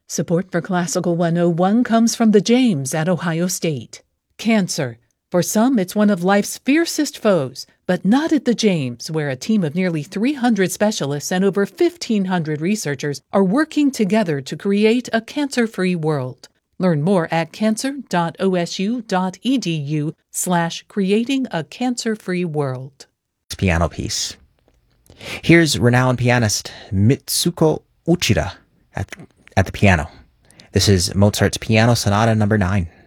Support for Classical 101 comes from the James at Ohio State. Cancer. For some, it's one of life's fiercest foes, but not at the James, where a team of nearly 300 specialists and over 1,500 researchers are working together to create a cancer-free world. Learn more at cancer.osu.edu/creating-a-cancer-free-world. Piano piece. Here's renowned pianist Mitsuko Uchida at the piano. This is Mozart's Piano Sonata No. 9.